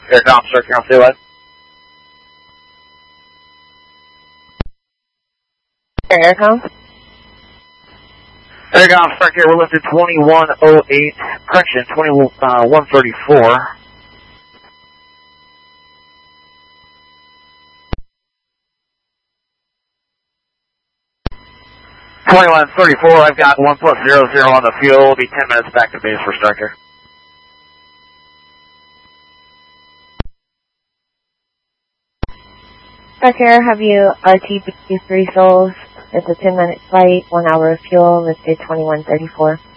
Aircom, Stark here on Seawest. Aircom? Aircom, Stark here, we're lifted 2108, correction, 2134. 2134, I've got 1+00 on the fuel, will be 10 minutes back to base for Stark here. Stark here, have you RTB 3 souls. It's a 10-minute flight, 1 hour of fuel, listed 2134.